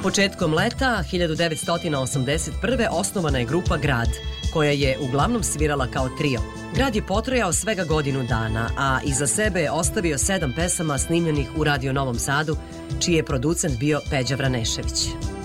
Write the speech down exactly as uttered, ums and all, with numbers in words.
Početkom leta hiljadu devetsto osamdeset prve. osnovana je grupa Grad, koja je uglavnom svirala kao trio. Grad je potrajao svega godinu dana, a iza sebe je ostavio sedam pesama snimljenih u Radio Novom Sadu, čiji je producent bio Peđa Vranešević.